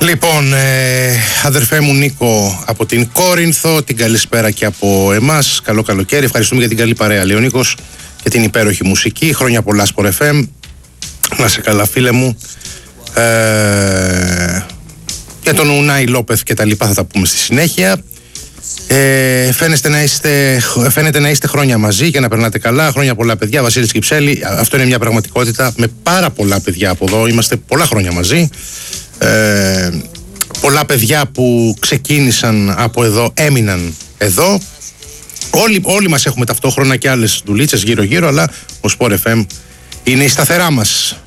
Λοιπόν, αδερφέ μου Νίκο από την Κόρινθο, την καλησπέρα και από εμάς. Καλό καλοκαίρι, ευχαριστούμε για την καλή παρέα, λέει ο Νίκος, και την υπέροχη μουσική. Χρόνια πολλά Sport FM. Να σε καλά, φίλε μου. Για τον Ουνάι Λόπεθ και τα λοιπά θα τα πούμε στη συνέχεια. Φαίνεται να είστε χρόνια μαζί και να περνάτε καλά. Χρόνια πολλά, παιδιά. Βασίλης Κυψέλη, αυτό είναι μια πραγματικότητα με πάρα πολλά παιδιά από εδώ. Είμαστε πολλά χρόνια μαζί. Πολλά παιδιά που ξεκίνησαν από εδώ έμειναν εδώ. Όλοι μας έχουμε ταυτόχρονα και άλλες δουλίτσες γύρω-γύρω, αλλά ο Sport FM είναι η σταθερά μας.